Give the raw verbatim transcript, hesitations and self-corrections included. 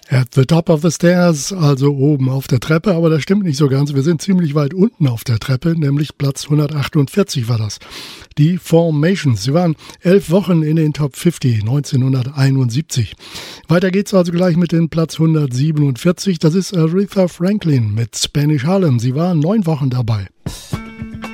At the top of the stairs, also oben auf der Treppe, aber das stimmt nicht so ganz. Wir sind ziemlich weit unten auf der Treppe, nämlich Platz hundertachtundvierzig war das. Die Formations, sie waren elf Wochen in den Top fünfzig, neunzehnhunderteinundsiebzig. Weiter geht's also gleich mit dem Platz hundertsiebenundvierzig. Das ist Aretha Franklin mit Spanish Harlem. Sie war neun Wochen dabei.